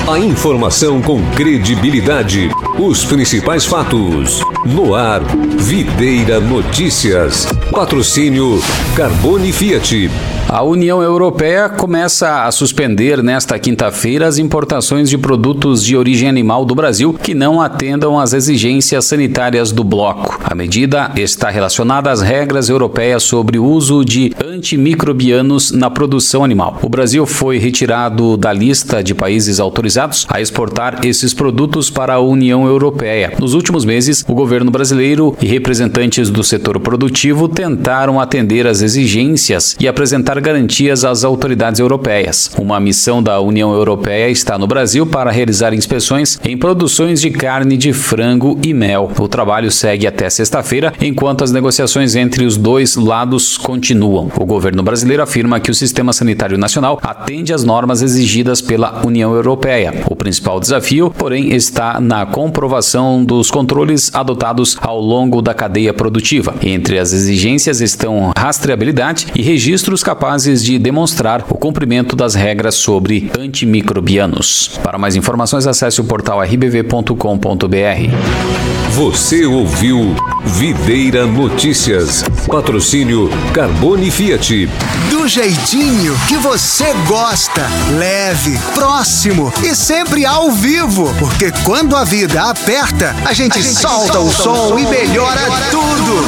A informação com credibilidade. Os principais fatos. No ar, Videira Notícias. Patrocínio Carbone Fiat. A União Europeia começa a suspender nesta quinta-feira as importações de produtos de origem animal do Brasil que não atendam às exigências sanitárias do bloco. A medida está relacionada às regras europeias sobre o uso de antimicrobianos na produção animal. O Brasil foi retirado da lista de países autorizados a exportar esses produtos para a União Europeia. Nos últimos meses, o governo brasileiro e representantes do setor produtivo tentaram atender às exigências e apresentar garantias às autoridades europeias. Uma missão da União Europeia está no Brasil para realizar inspeções em produções de carne de frango e mel. O trabalho segue até sexta-feira, enquanto as negociações entre os dois lados continuam. O governo brasileiro afirma que o sistema sanitário nacional atende às normas exigidas pela União Europeia. O principal desafio, porém, está na comprovação dos controles adotados ao longo da cadeia produtiva. Entre as exigências estão rastreabilidade e registros capazes de demonstrar o cumprimento das regras sobre antimicrobianos. Para mais informações, acesse o portal rbv.com.br. Você ouviu Videira Notícias. Patrocínio Carbone Fiat. Do jeitinho que você gosta. Leve, próximo e sempre ao vivo. Porque quando a vida aperta, a gente solta o som e melhora tudo.